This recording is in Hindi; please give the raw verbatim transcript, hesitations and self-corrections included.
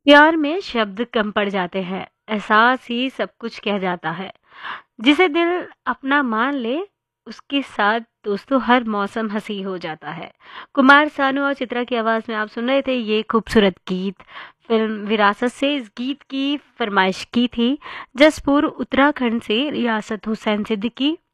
प्यार में शब्द कम पड़ जाते हैं, एहसास ही सब कुछ कह जाता है। जिसे दिल अपना मान ले, उसके साथ दोस्तों हर मौसम हंसी हो जाता है। कुमार सानू और चित्रा की आवाज़ में आप सुन रहे थे ये खूबसूरत गीत। फिल्म विरासत से इस गीत की फरमाइश की थी जसपुर उत्तराखंड से रियासत हुसैन सिद्दीकी